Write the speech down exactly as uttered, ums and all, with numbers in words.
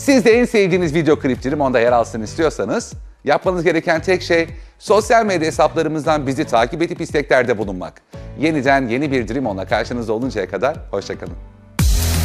Siz de en sevdiğiniz video klip Dream yer alsın istiyorsanız yapmanız gereken tek şey sosyal medya hesaplarımızdan bizi takip edip isteklerde bulunmak. Yeniden yeni bir Dream karşınızda oluncaya kadar hoşça kalın.